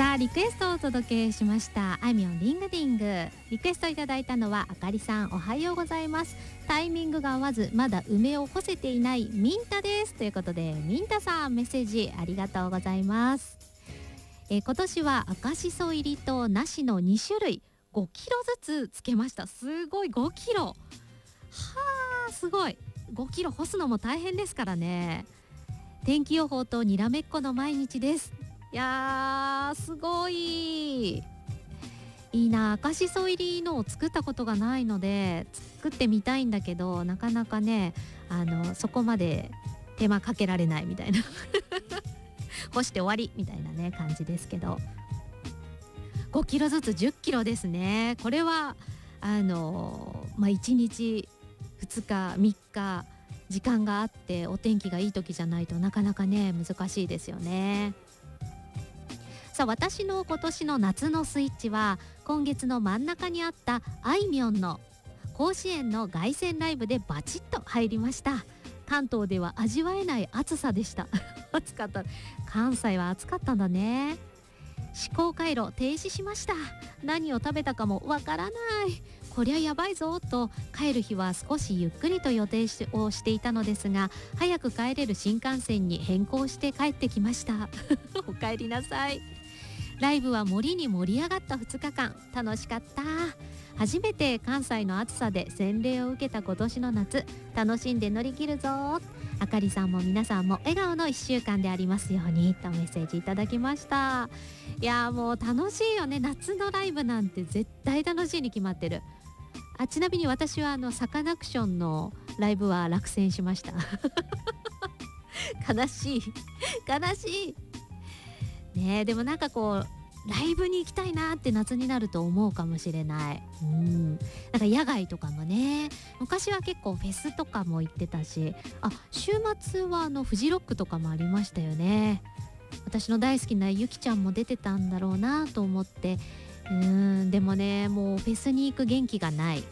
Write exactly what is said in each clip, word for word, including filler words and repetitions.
さあリクエストをお届けしました。あいみょんリングディング。リクエストいただいたのはあかりさん、おはようございます。タイミングが合わずまだ梅を干せていないミンタですということで、ミンタさんメッセージありがとうございます。えー、今年は赤しそ入りとなしのに種類ごキロずつつけました。すごい、ごキロはあ、すごい。ごキロ干すのも大変ですからね。天気予報とにらめっこの毎日です。いやーすごいいいな。赤しそ入りのを作ったことがないので作ってみたいんだけど、なかなかねあのそこまで手間かけられないみたいな干して終わりみたいなね感じですけど、ごキロずつじゅっキロですね。これはあのまあいちにちふつかみっか時間があってお天気がいい時じゃないとなかなかね難しいですよね。さあ私の今年の夏のスイッチは今月の真ん中にあったあいみょんの甲子園の凱旋ライブでバチッと入りました。関東では味わえない暑さでした暑かった。関西は暑かったんだね。思考回路停止しました。何を食べたかもわからない。こりゃやばいぞと帰る日は少しゆっくりと予定をしていたのですが、早く帰れる新幹線に変更して帰ってきましたお帰りなさい。ライブは森に盛り上がったふつかかん、楽しかった。初めて関西の暑さで洗礼を受けた今年の夏、楽しんで乗り切るぞ。あかりさんも皆さんも笑顔のいっしゅうかんでありますようにとメッセージいただきました。いやもう楽しいよね。夏のライブなんて絶対楽しいに決まってる。あちなみに私はあのサカナクションのライブは落選しました悲しい悲しいね。えでもなんかこうライブに行きたいなって夏になると思うかもしれない。うんなんか野外とかもね、昔は結構フェスとかも行ってたし、あ週末はあのフジロックとかもありましたよね。私の大好きなゆきちゃんも出てたんだろうなと思って、うーんでもねもうフェスに行く元気がない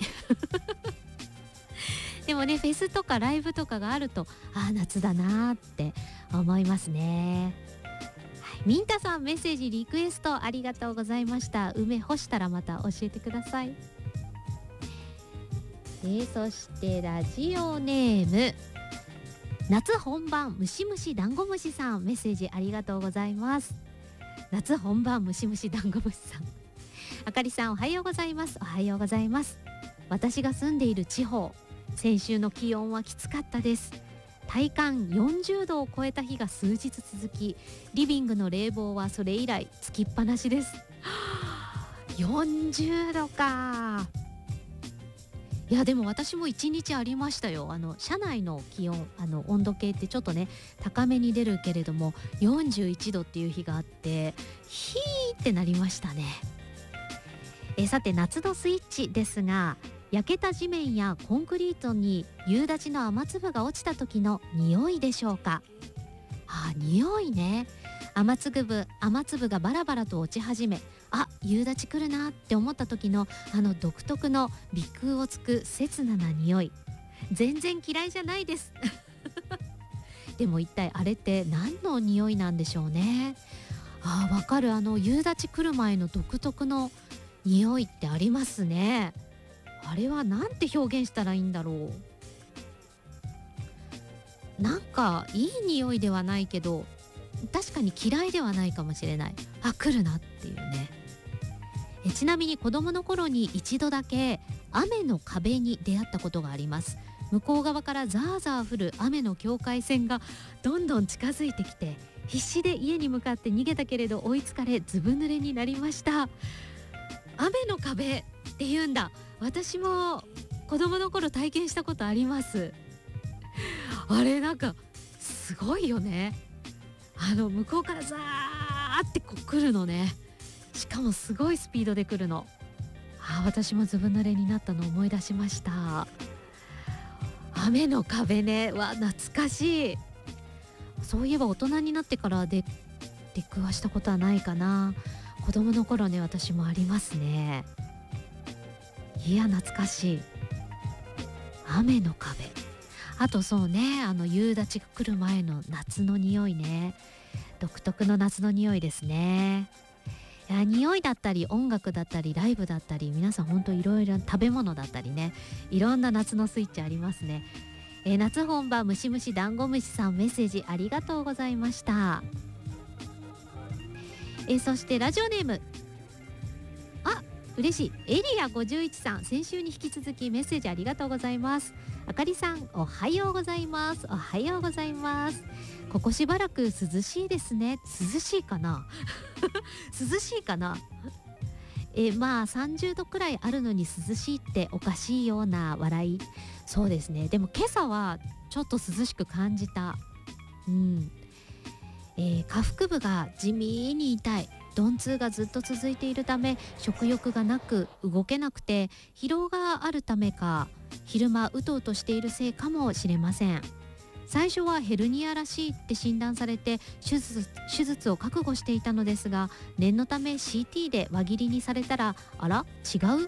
でもねフェスとかライブとかがあるとああ夏だなって思いますね。ミンタさんメッセージリクエストありがとうございました。梅干したらまた教えてください。でそしてラジオネーム夏本番ムシムシダンゴムシさん、メッセージありがとうございます。夏本番ムシムシダンゴムシさん、あかりさんおはようございます。おはようございます。私が住んでいる地方、先週の気温はきつかったです。体感よんじゅうどを超えた日が数日続き、リビングの冷房はそれ以来つきっぱなしです。よんじゅうどか。いやでも私もいちにちありましたよ。あの車内の気温、あの温度計ってちょっとね高めに出るけれどもよんじゅういちどっていう日があって、ヒーってなりましたね。えさて夏のスイッチですが、焼けた地面やコンクリートに夕立の雨粒が落ちた時の匂いでしょうか。あ、匂いね。雨粒雨粒がバラバラと落ち始め、あ、夕立来るなって思った時のあの独特の鼻腔をつく切なな匂い、全然嫌いじゃないですでも一体あれって何の匂いなんでしょうね。あ、わかる。あの夕立来る前の独特の匂いってありますね。あれはなんて表現したらいいんだろう。なんかいい匂いではないけど確かに嫌いではないかもしれない。あ、来るなっていうね。えちなみに子供の頃に一度だけ雨の壁に出会ったことがあります。向こう側からザーザー降る雨の境界線がどんどん近づいてきて、必死で家に向かって逃げたけれど追いつかれずぶ濡れになりました。雨の壁って言うんだ。私も子供の頃体験したことあります。あれなんかすごいよね。あの向こうからザーってこう来るのね。しかもすごいスピードで来るの。あ、私もずぶ濡れになったのを思い出しました。雨の壁ね。わ、懐かしい。そういえば大人になってからで出くわしたことはないかな。子供の頃ね私もありますね。いや懐かしい。雨の壁。あとそうね、あの夕立が来る前の夏の匂いね。独特の夏の匂いですね。 いや匂いだったり音楽だったりライブだったり、皆さん本当いろいろ食べ物だったりね、いろんな夏のスイッチありますね。えー、夏本番ムシムシダンゴムシさん、メッセージありがとうございました。えー、そしてラジオネーム、あ、嬉しい、エリアごじゅういちさん、先週に引き続きメッセージありがとうございます。あかりさん、おはようございます。おはようございます。ここしばらく涼しいですね。涼しいかな涼しいかな。えまあさんじゅうどくらいあるのに涼しいっておかしいような笑い。そうですね。でも今朝はちょっと涼しく感じた。うん、えー、下腹部が地味に痛い、鈍痛がずっと続いているため食欲がなく動けなくて、疲労があるためか昼間うとうとしているせいかもしれません。最初はヘルニアらしいって診断されて手術、手術を覚悟していたのですが、念のため シーティー で輪切りにされたら、あら違うって、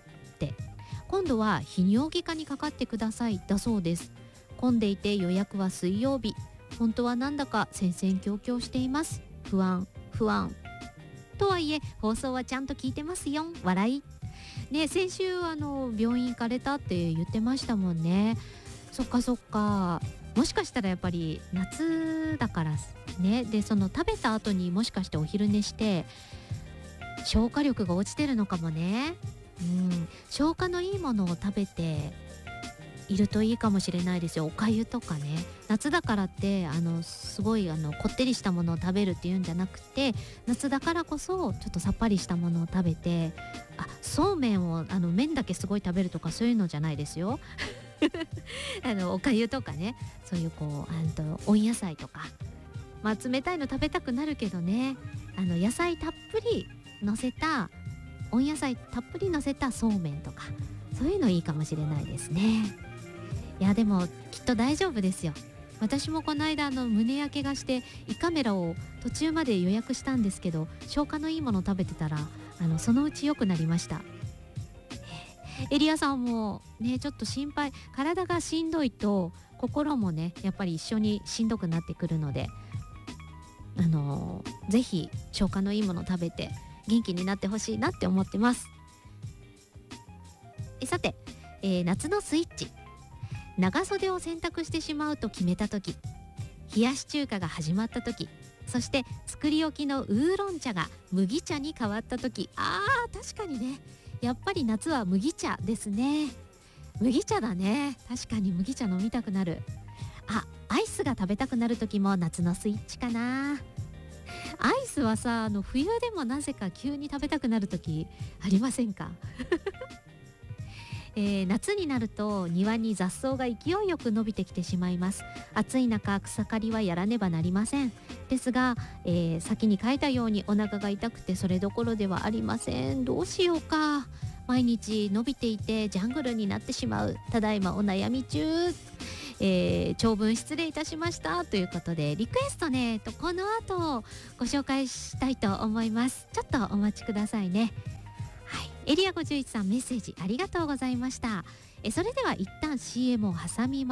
今度は泌尿器科にかかってくださいだそうです。混んでいて予約は水曜日。本当はなんだか戦々恐々しています。不安不安とはいえ放送はちゃんと聞いてますよ、笑いね。先週あの病院行かれたって言ってましたもんね。そっかそっか、もしかしたらやっぱり夏だからね。でその食べた後にもしかしてお昼寝して消化力が落ちてるのかもね。うん、消化のいいものを食べているといいかもしれないですよ。おかゆとかね。夏だからってあのすごいあのこってりしたものを食べるっていうんじゃなくて、夏だからこそちょっとさっぱりしたものを食べて、あ、そうめんをあの麺だけすごい食べるとかそういうのじゃないですよあのおかゆとかね、そういうこうあんと温野菜とか、まあ冷たいの食べたくなるけどね、あの野菜たっぷり乗せた温野菜たっぷり乗せたそうめんとか、そういうのいいかもしれないですね。いやでもきっと大丈夫ですよ。私もこの間あの胸焼けがして胃カメラを途中まで予約したんですけど、消化のいいもの食べてたらあのそのうち良くなりました。エリアさんもねちょっと心配、体がしんどいと心もねやっぱり一緒にしんどくなってくるので、あのー、ぜひ消化のいいもの食べて元気になってほしいなって思ってます。えさて、えー、夏のスイッチ、長袖を洗濯してしまうと決めた時、冷やし中華が始まった時、そして作り置きのウーロン茶が麦茶に変わった時、あー確かにね、やっぱり夏は麦茶ですね。麦茶だね。確かに麦茶飲みたくなる。あ、アイスが食べたくなる時も夏のスイッチかな。アイスはさ、あの冬でもなぜか急に食べたくなる時ありませんかえー、夏になると庭に雑草が勢いよく伸びてきてしまいます。暑い中草刈りはやらねばなりません。ですが、えー、先に書いたようにお腹が痛くてそれどころではありません。どうしようか。毎日伸びていてジャングルになってしまう。ただいまお悩み中。えー、長文失礼いたしましたということで、リクエストねとこの後ご紹介したいと思います。ちょっとお待ちくださいね。エリアごじゅういちさん、メッセージありがとうございました。えそれでは一旦 シーエム を挟みます。